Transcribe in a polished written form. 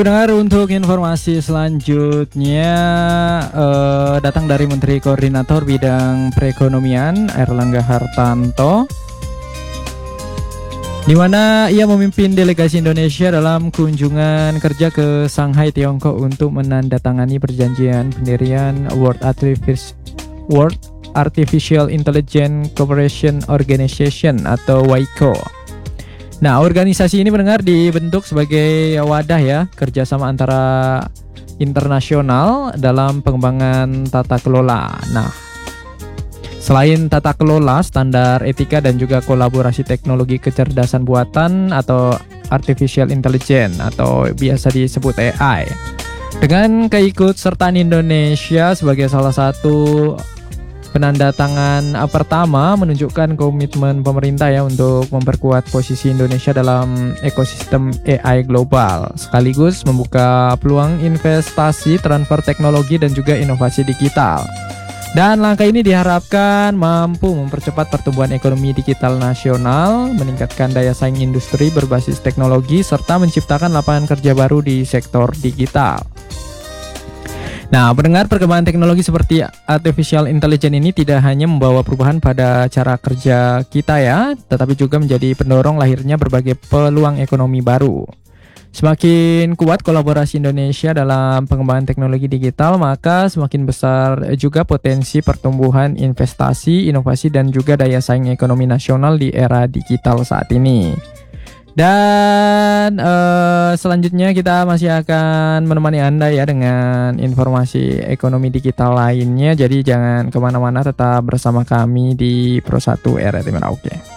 pendengar, untuk informasi selanjutnya datang dari Menteri Koordinator Bidang Perekonomian Airlangga Hartarto, di mana ia memimpin delegasi Indonesia dalam kunjungan kerja ke Shanghai, Tiongkok untuk menandatangani perjanjian pendirian World Artificial Intelligence Cooperation Organization atau WICO. Nah, organisasi ini pendengar dibentuk sebagai wadah ya kerjasama antara internasional dalam pengembangan tata kelola. Nah, selain tata kelola, standar etika dan juga kolaborasi teknologi kecerdasan buatan atau artificial intelligence atau biasa disebut AI. Dengan keikutsertaan Indonesia sebagai salah satu penandatangan pertama menunjukkan komitmen pemerintah ya untuk memperkuat posisi Indonesia dalam ekosistem AI global, sekaligus membuka peluang investasi, transfer teknologi dan juga inovasi digital. Dan langkah ini diharapkan mampu mempercepat pertumbuhan ekonomi digital nasional, meningkatkan daya saing industri berbasis teknologi, serta menciptakan lapangan kerja baru di sektor digital. Nah, pendengar, perkembangan teknologi seperti artificial intelligence ini tidak hanya membawa perubahan pada cara kerja kita ya, tetapi juga menjadi pendorong lahirnya berbagai peluang ekonomi baru. Semakin kuat kolaborasi Indonesia dalam pengembangan teknologi digital, maka semakin besar juga potensi pertumbuhan investasi, inovasi, dan juga daya saing ekonomi nasional di era digital saat ini. Dan selanjutnya kita masih akan menemani Anda ya dengan informasi ekonomi digital lainnya. Jadi jangan kemana-mana, tetap bersama kami di Pro 1 RRI Merauke.